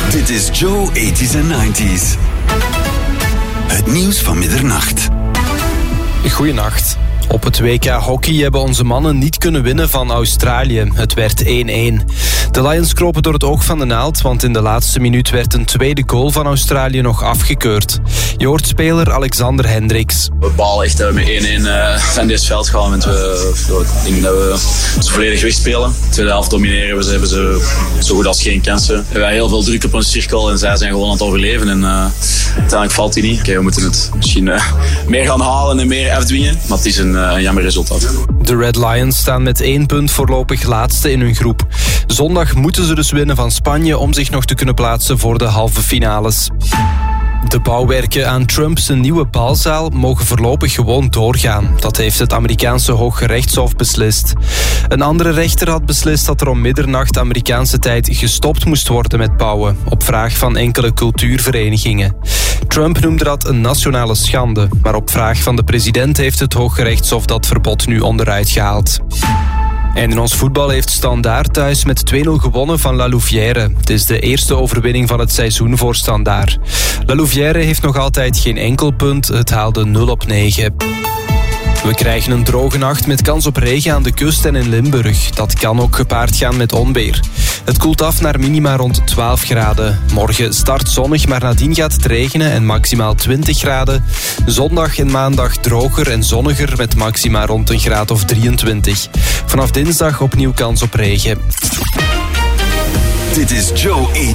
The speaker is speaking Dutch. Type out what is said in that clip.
Dit is Joe 80s en 90s. Het nieuws van middernacht. Goeienacht. Op het WK hockey hebben onze mannen niet kunnen winnen van Australië. Het werd 1-1. De Lions kropen door het oog van de naald, want in de laatste minuut werd een tweede goal van Australië nog afgekeurd. Je hoort speler Alexander Hendricks. We balen echt dat we met 1-1 van dit veld gaan. Want ik denk dat we ze volledig wegspelen. De tweede helft domineren we ze, hebben ze zo goed als geen kansen. We hebben heel veel druk op een cirkel en zij zijn gewoon aan het overleven. En uiteindelijk valt hij niet. We moeten het misschien meer gaan halen en meer afdwingen. Maar het is een jammer resultaat. De Red Lions staan met 1 punt voorlopig laatste in hun groep. Zondag moeten ze dus winnen van Spanje om zich nog te kunnen plaatsen voor de halve finales. De bouwwerken aan Trumps nieuwe balzaal mogen voorlopig gewoon doorgaan. Dat heeft het Amerikaanse Hooggerechtshof beslist. Een andere rechter had beslist dat er om middernacht Amerikaanse tijd gestopt moest worden met bouwen, op vraag van enkele cultuurverenigingen. Trump noemde dat een nationale schande, maar op vraag van de president heeft het Hooggerechtshof dat verbod nu onderuit gehaald. En in ons voetbal heeft Standaard thuis met 2-0 gewonnen van La Louvière. Het is de eerste overwinning van het seizoen voor Standaard. La Louvière heeft nog altijd geen enkel punt. Het haalde 0 op 9. We krijgen een droge nacht met kans op regen aan de kust en in Limburg. Dat kan ook gepaard gaan met onweer. Het koelt af naar minima rond 12 graden. Morgen start zonnig, maar nadien gaat het regenen en maximaal 20 graden. Zondag en maandag droger en zonniger met maxima rond een graad of 23. Vanaf dinsdag opnieuw kans op regen. Dit is Joe 80s